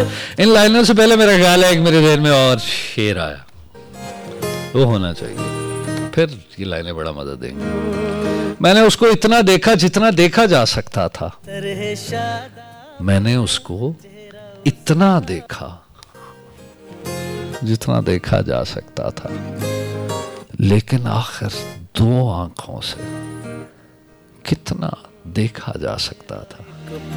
इन लाइनों से पहले मेरा ख्याल है एक मेरे ज़हन में और शेर आया, वो होना चाहिए, फिर ये लाइनें बड़ा मदद देंगी। मैंने उसको इतना देखा जितना देखा जा सकता था, मैंने उसको इतना देखा जितना देखा जा सकता था, लेकिन आखिर 2 आंखों से कितना देखा जा सकता था।